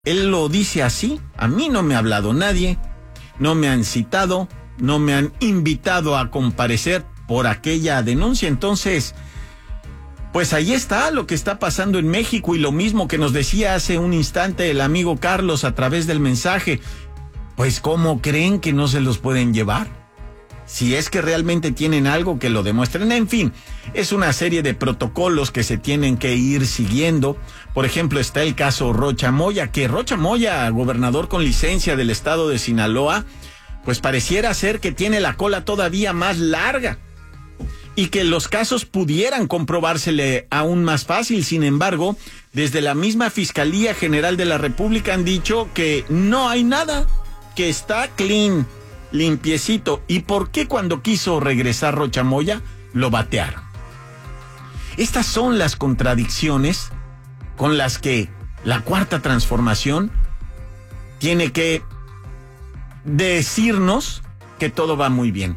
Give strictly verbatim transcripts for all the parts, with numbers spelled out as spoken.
Él lo dice así. A mí no me ha hablado nadie, no me han citado, no me han invitado a comparecer por aquella denuncia. Entonces, pues ahí está lo que está pasando en México, y lo mismo que nos decía hace un instante el amigo Carlos a través del mensaje. Pues ¿cómo creen que no se los pueden llevar? Si es que realmente tienen algo, que lo demuestren. En fin, es una serie de protocolos que se tienen que ir siguiendo. Por ejemplo, está el caso Rocha Moya, que Rocha Moya, gobernador con licencia del estado de Sinaloa, pues pareciera ser que tiene la cola todavía más larga y que los casos pudieran comprobársele aún más fácil. Sin embargo, desde la misma Fiscalía General de la República han dicho que no hay nada, que está clean, limpiecito. ¿Y por qué cuando quiso regresar Rocha Moya lo batearon? Estas son las contradicciones con las que la Cuarta Transformación tiene que decirnos que todo va muy bien.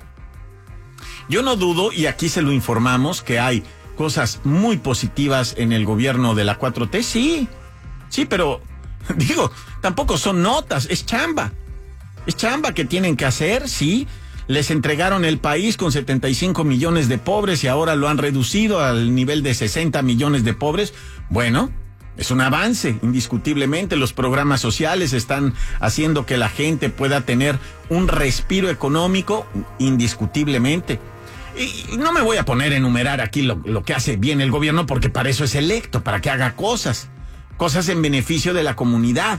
Yo no dudo, y aquí se lo informamos, que hay cosas muy positivas en el gobierno de la cuatro T, sí, sí, pero digo, tampoco son notas, es chamba. Es chamba que tienen que hacer, sí. Les entregaron el país con setenta y cinco millones de pobres y ahora lo han reducido al nivel de sesenta millones de pobres. Bueno, es un avance, indiscutiblemente. Los programas sociales están haciendo que la gente pueda tener un respiro económico, indiscutiblemente. Y no me voy a poner a enumerar aquí lo, lo que hace bien el gobierno, porque para eso es electo, para que haga cosas, cosas en beneficio de la comunidad.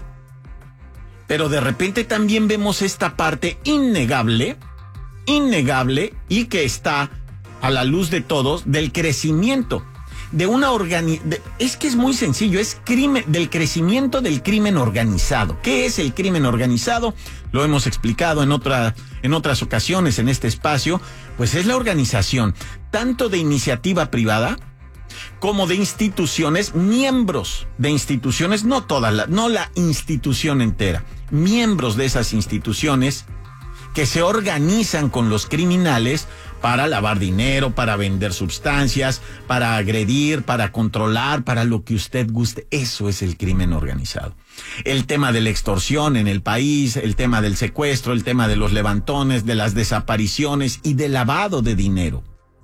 Pero de repente también vemos esta parte innegable, innegable y que está a la luz de todos, del crecimiento de una organi... de... es que es muy sencillo, es crimen, del crecimiento del crimen organizado. ¿Qué es el crimen organizado? Lo hemos explicado en otra, en otras ocasiones en este espacio. Pues es la organización tanto de iniciativa privada como de instituciones, miembros de instituciones, no todas, la, no la institución entera, miembros de esas instituciones que se organizan con los criminales para lavar dinero, para vender sustancias, para agredir, para controlar, para lo que usted guste. Eso es el crimen organizado. El tema de la extorsión en el país, el tema del secuestro, el tema de los levantones, de las desapariciones y del lavado de dinero.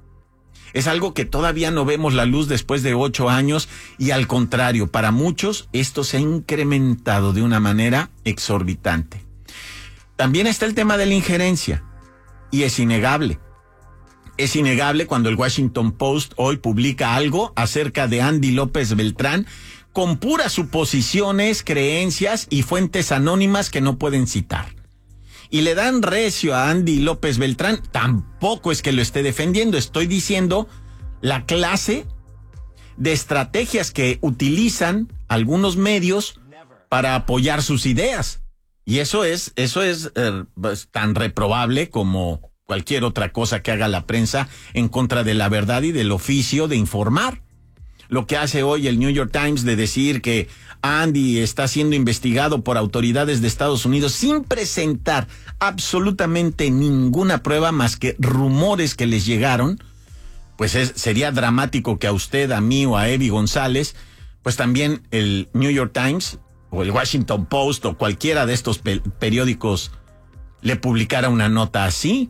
Es algo que todavía no vemos la luz después de ocho años y al contrario, para muchos esto se ha incrementado de una manera exorbitante. También está el tema de la injerencia y es innegable. Es innegable cuando el Washington Post hoy publica algo acerca de Andy López Beltrán con puras suposiciones, creencias y fuentes anónimas que no pueden citar. Y le dan recio a Andy López Beltrán. Tampoco es que lo esté defendiendo, estoy diciendo la clase de estrategias que utilizan algunos medios para apoyar sus ideas. Y eso es, eso es eh, tan reprobable como cualquier otra cosa que haga la prensa en contra de la verdad y del oficio de informar. Lo que hace hoy el New York Times de decir que Andy está siendo investigado por autoridades de Estados Unidos sin presentar absolutamente ninguna prueba más que rumores que les llegaron, pues es, sería dramático que a usted, a mí o a Evi González, pues también el New York Times o el Washington Post o cualquiera de estos pe- periódicos le publicara una nota así.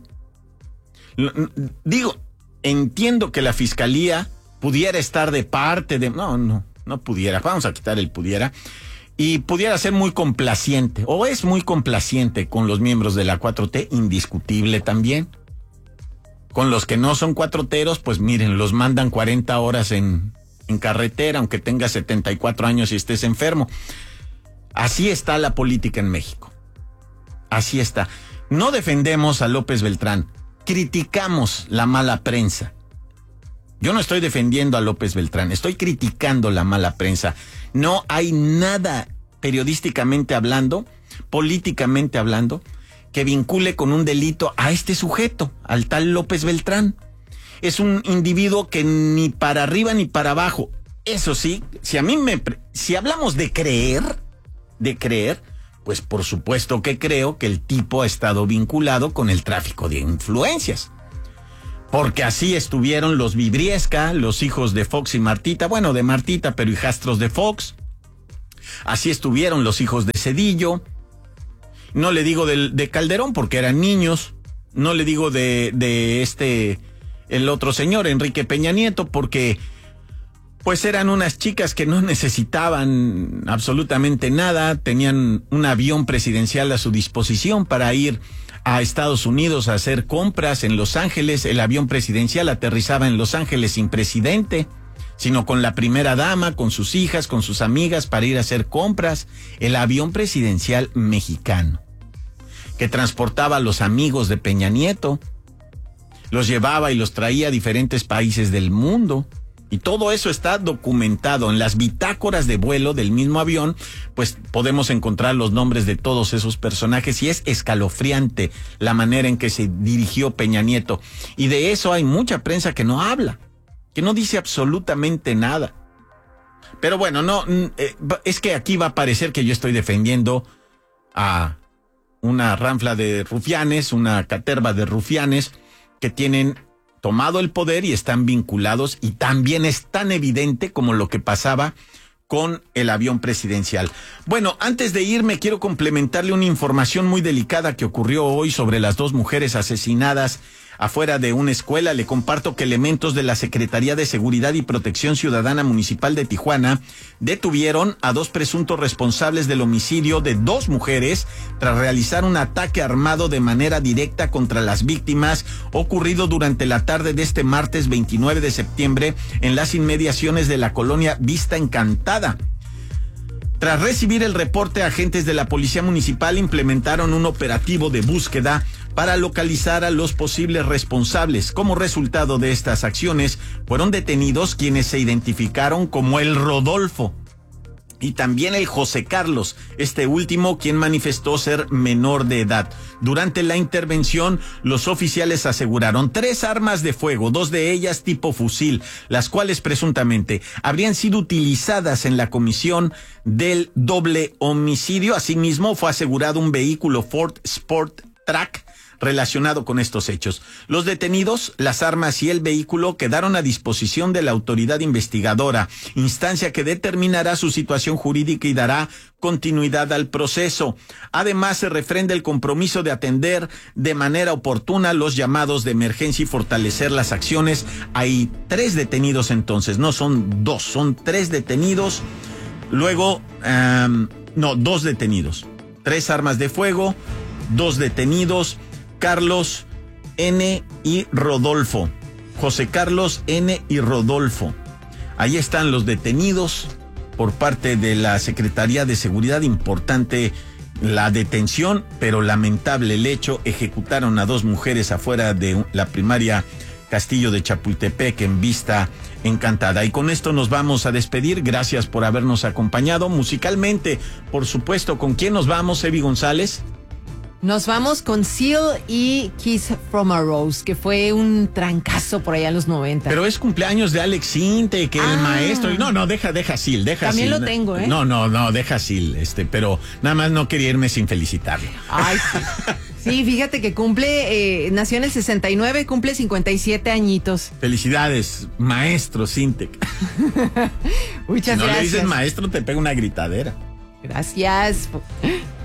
Digo, entiendo que la fiscalía pudiera estar de parte de... No, no, no pudiera. Vamos a quitar el pudiera. Y pudiera ser muy complaciente, o es muy complaciente con los miembros de la cuatro T, indiscutible también. Con los que no son cuatroteros, pues miren, los mandan cuarenta horas en, en carretera, aunque tengas setenta y cuatro años y estés enfermo. Así está la política en México. Así está. No defendemos a López Beltrán, criticamos la mala prensa. Yo no estoy defendiendo a López Beltrán, estoy criticando la mala prensa. No hay nada periodísticamente hablando, políticamente hablando, que vincule con un delito a este sujeto, al tal López Beltrán. Es un individuo que ni para arriba ni para abajo. Eso sí, si a mí me, si hablamos de creer, de creer, pues por supuesto que creo que el tipo ha estado vinculado con el tráfico de influencias. Porque así estuvieron los Vibriesca, los hijos de Fox y Martita, bueno, de Martita, pero hijastros de Fox. Así estuvieron los hijos de Zedillo. No le digo de, de Calderón porque eran niños. No le digo de, de este, el otro señor, Enrique Peña Nieto, porque pues eran unas chicas que no necesitaban absolutamente nada. Tenían un avión presidencial a su disposición para ir a Estados Unidos a hacer compras en Los Ángeles. El avión presidencial aterrizaba en Los Ángeles sin presidente, sino con la primera dama, con sus hijas, con sus amigas para ir a hacer compras. El avión presidencial mexicano, que transportaba a los amigos de Peña Nieto, los llevaba y los traía a diferentes países del mundo. Y todo eso está documentado en las bitácoras de vuelo del mismo avión, pues podemos encontrar los nombres de todos esos personajes y es escalofriante la manera en que se dirigió Peña Nieto. Y de eso hay mucha prensa que no habla, que no dice absolutamente nada. Pero bueno, no, es que aquí va a parecer que yo estoy defendiendo a una ranfla de rufianes, una caterva de rufianes que tienen tomado el poder y están vinculados, y también es tan evidente como lo que pasaba con el avión presidencial. Bueno, antes de irme quiero complementarle una información muy delicada que ocurrió hoy sobre las dos mujeres asesinadas afuera de una escuela. Le comparto que elementos de la Secretaría de Seguridad y Protección Ciudadana Municipal de Tijuana detuvieron a dos presuntos responsables del homicidio de dos mujeres tras realizar un ataque armado de manera directa contra las víctimas ocurrido durante la tarde de este martes veintinueve de septiembre en las inmediaciones de la colonia Vista Encantada. Tras recibir el reporte, agentes de la Policía Municipal implementaron un operativo de búsqueda para localizar a los posibles responsables. Como resultado de estas acciones, fueron detenidos quienes se identificaron como el Rodolfo y también el José Carlos, este último quien manifestó ser menor de edad. Durante la intervención, los oficiales aseguraron tres armas de fuego, dos de ellas tipo fusil, las cuales presuntamente habrían sido utilizadas en la comisión del doble homicidio. Asimismo, fue asegurado un vehículo Ford Sport Track relacionado con estos hechos. Los detenidos, las armas y el vehículo quedaron a disposición de la autoridad investigadora, instancia que determinará su situación jurídica y dará continuidad al proceso. Además, se refrenda el compromiso de atender de manera oportuna los llamados de emergencia y fortalecer las acciones. Hay tres detenidos entonces, no son dos, son tres detenidos. Luego, um, no, dos detenidos. Tres armas de fuego, dos detenidos. Carlos N. y Rodolfo. José Carlos N. y Rodolfo. Ahí están los detenidos por parte de la Secretaría de Seguridad. Importante la detención, pero lamentable el hecho. Ejecutaron a dos mujeres afuera de la primaria Castillo de Chapultepec en Vista Encantada. Y con esto nos vamos a despedir. Gracias por habernos acompañado musicalmente. Por supuesto, ¿con quién nos vamos, Evi González? Nos vamos con Seal y Kiss from a Rose, que fue un trancazo por allá en los noventa. Pero es cumpleaños de Alex Sinte, que ah. el maestro. No, no, deja, deja Seal, deja También Seal. lo tengo, ¿eh? No, no, no, deja Seal, este, pero nada más no quería irme sin felicitarlo. Ay, sí. Sí, fíjate que cumple, eh, nació en el sesenta y nueve, cumple cincuenta y siete añitos. Felicidades, maestro Sintec. Muchas gracias. Si no le dices maestro, te pega una gritadera. Gracias.